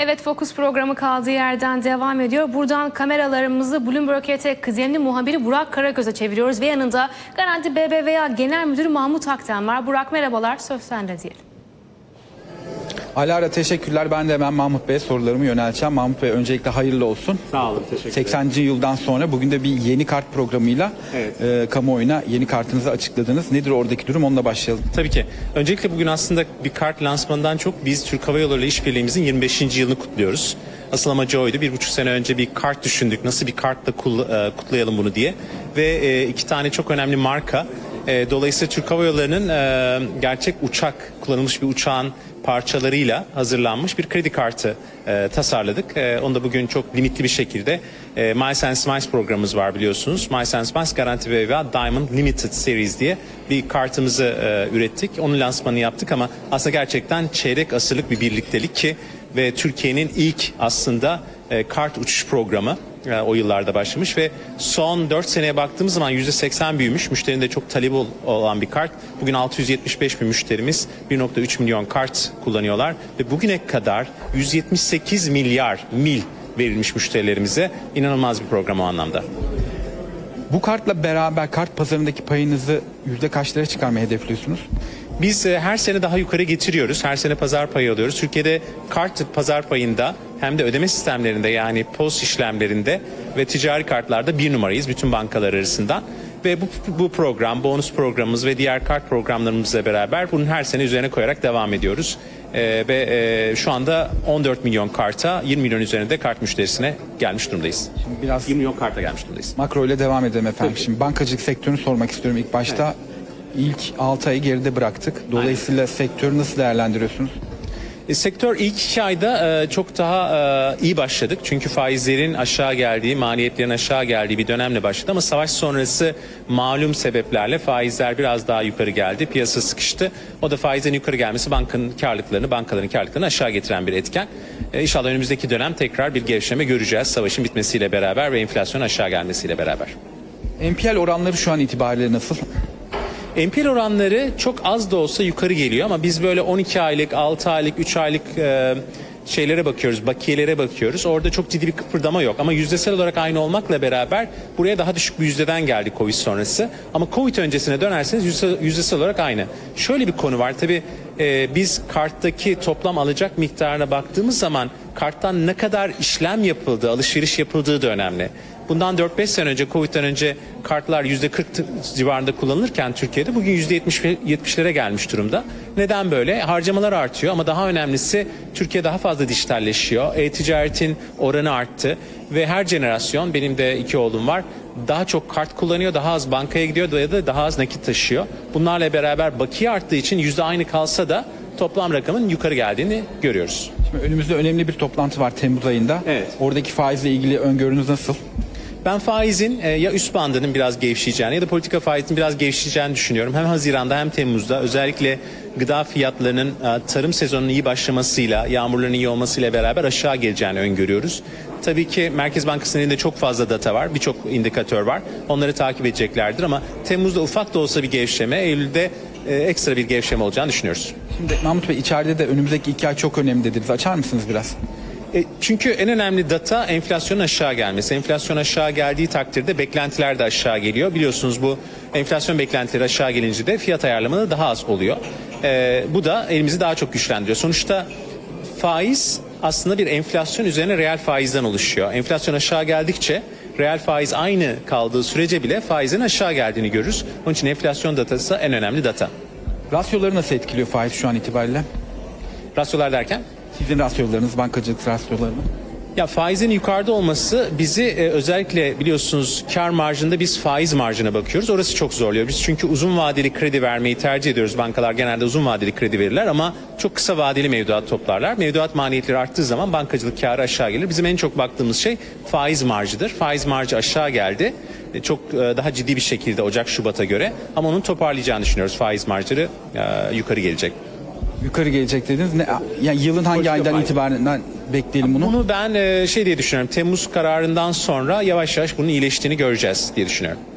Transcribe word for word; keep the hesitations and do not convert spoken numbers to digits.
Evet, Fokus programı kaldığı yerden devam ediyor. Buradan kameralarımızı Bloomberg H T kıdemli muhabiri Burak Karagöz'e çeviriyoruz ve yanında Garanti B B V A Genel Müdürü Mahmut Akten var. Burak merhabalar, söz sende diyelim. Alara teşekkürler. Ben de hemen Mahmut Bey'e sorularımı yönelteceğim. Mahmut Bey, öncelikle hayırlı olsun. Sağ olun, teşekkür ederim. seksenci yıldan sonra bugün de bir yeni kart programıyla evet. e, kamuoyuna yeni kartınızı açıkladınız. Nedir oradaki durum? Onunla başlayalım. Tabii ki. Öncelikle bugün aslında bir kart lansmanından çok biz Türk Hava Yolları ile işbirliğimizin yirmi beşinci yılını kutluyoruz. Asıl amacı oydu. Bir buçuk sene önce bir kart düşündük. Nasıl bir kartla kutlayalım bunu diye. Ve iki tane çok önemli marka. Dolayısıyla Türk Hava Yolları'nın gerçek uçak, kullanılmış bir uçağın parçalarıyla hazırlanmış bir kredi kartı e, tasarladık. E, onu da bugün çok limitli bir şekilde e, Miles and Miles programımız var biliyorsunuz. Miles and Miles Garanti B B V A Diamond Limited Series diye bir kartımızı e, ürettik. Onun lansmanını yaptık ama aslında gerçekten çeyrek asırlık bir birliktelik ki ve Türkiye'nin ilk aslında e, kart uçuş programı. O yıllarda başlamış ve son dört seneye baktığımız zaman yüzde seksen büyümüş. Müşterinin de çok talebi olan bir kart. Bugün altı yüz yetmiş beş bin müşterimiz bir nokta üç milyon kart kullanıyorlar. Ve bugüne kadar yüz yetmiş sekiz milyar mil verilmiş müşterilerimize. İnanılmaz bir program o anlamda. Bu kartla beraber kart pazarındaki payınızı yüzde kaçlara çıkarmayı hedefliyorsunuz? Biz e, her sene daha yukarı getiriyoruz. Her sene pazar payı alıyoruz. Türkiye'de kart pazar payında hem de ödeme sistemlerinde yani P O S işlemlerinde ve ticari kartlarda bir numarayız bütün bankalar arasından. Ve bu, bu program, bonus programımız ve diğer kart programlarımızla beraber bunun her sene üzerine koyarak devam ediyoruz. Ee, ve e, şu anda on dört milyon karta, yirmi milyon üzerinde kart müşterisine gelmiş durumdayız. Şimdi biraz yirmi milyon karta gelmiş durumdayız. Makro ile devam edelim efendim. Tabii. Şimdi bankacılık sektörünü sormak istiyorum ilk başta. Evet. İlk altı ayı geride bıraktık. Dolayısıyla aynen, sektörü nasıl değerlendiriyorsunuz? E, sektör ilk iki ayda e, çok daha e, iyi başladık. Çünkü faizlerin aşağı geldiği, maliyetlerin aşağı geldiği bir dönemle başladı. Ama savaş sonrası malum sebeplerle faizler biraz daha yukarı geldi. Piyasa sıkıştı. O da faizlerin yukarı gelmesi bankanın karlılıklarını, bankaların karlılıklarını aşağı getiren bir etken. E, İnşallah önümüzdeki dönem tekrar bir gevşeme göreceğiz. Savaşın bitmesiyle beraber ve enflasyonun aşağı gelmesiyle beraber. N P L oranları şu an itibariyle nasıl? N P L oranları çok az da olsa yukarı geliyor ama biz böyle on iki aylık, altı aylık, üç aylık e, şeylere bakıyoruz, bakiyelere bakıyoruz. Orada çok ciddi bir kıpırdama yok ama yüzdesel olarak aynı olmakla beraber buraya daha düşük bir yüzdeden geldi Covid sonrası. Ama Covid öncesine dönerseniz yüzdesel, yüzdesel olarak aynı. Şöyle bir konu var tabii, e, biz karttaki toplam alacak miktarına baktığımız zaman karttan ne kadar işlem yapıldığı, alışveriş yapıldığı da önemli. Bundan dört beş sene önce, Covid'den önce kartlar yüzde kırk civarında kullanılırken Türkiye'de bugün yüzde yetmişlere gelmiş durumda. Neden böyle? Harcamalar artıyor ama daha önemlisi Türkiye daha fazla dijitalleşiyor. E-ticaretin oranı arttı ve her jenerasyon, benim de iki oğlum var, daha çok kart kullanıyor, daha az bankaya gidiyor ya da daha az nakit taşıyor. Bunlarla beraber bakiye arttığı için yüzde aynı kalsa da toplam rakamın yukarı geldiğini görüyoruz. Şimdi önümüzde önemli bir toplantı var Temmuz ayında. Evet. Oradaki faizle ilgili öngörünüz nasıl? Ben faizin e, ya üst bandının biraz gevşeyeceğini ya da politika faizinin biraz gevşeyeceğini düşünüyorum. Hem Haziran'da hem Temmuz'da özellikle gıda fiyatlarının e, tarım sezonunun iyi başlamasıyla, yağmurların iyi olmasıyla beraber aşağı geleceğini öngörüyoruz. Tabii ki Merkez Bankası'nın elinde çok fazla data var, birçok indikatör var. Onları takip edeceklerdir ama Temmuz'da ufak da olsa bir gevşeme, Eylül'de e, ekstra bir gevşeme olacağını düşünüyoruz. Şimdi Mahmut Bey, içeride de önümüzdeki iki ay çok önemli dediniz. Açar mısınız biraz? E, çünkü en önemli data enflasyonun aşağı gelmesi. Enflasyon aşağı geldiği takdirde beklentiler de aşağı geliyor. Biliyorsunuz bu enflasyon beklentileri aşağı gelince de fiyat ayarlamaları daha az oluyor. E, bu da elimizi daha çok güçlendiriyor. Sonuçta faiz aslında bir enflasyon üzerine reel faizden oluşuyor. Enflasyon aşağı geldikçe reel faiz aynı kaldığı sürece bile faizin aşağı geldiğini görürüz. Onun için enflasyon datası en önemli data. Rasyoları nasıl etkiliyor faiz şu an itibariyle? Rasyolar derken? Sizin rasyolarınız, bankacılık rasyolarını. Ya faizin yukarıda olması bizi e, özellikle biliyorsunuz kar marjında biz faiz marjına bakıyoruz. Orası çok zorluyor. Biz çünkü uzun vadeli kredi vermeyi tercih ediyoruz. Bankalar genelde uzun vadeli kredi verirler ama çok kısa vadeli mevduat toplarlar. Mevduat maliyetleri arttığı zaman bankacılık karı aşağı gelir. Bizim en çok baktığımız şey faiz marjıdır. Faiz marjı aşağı geldi. E, çok e, daha ciddi bir şekilde Ocak Şubat'a göre ama onun toparlayacağını düşünüyoruz. Faiz marjları e, yukarı gelecek. Yukarı gelecek dediniz. Ne, yani yılın hangi Politika aydan faiz. itibaren bekleyelim bunu? Bunu ben e, şey diye düşünüyorum. Temmuz kararından sonra yavaş yavaş bunun iyileştiğini göreceğiz diye düşünüyorum.